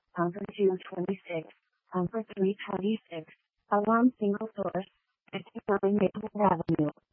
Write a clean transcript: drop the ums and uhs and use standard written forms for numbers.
for 226, for 326. Alarm single source, 59 Maple Avenue.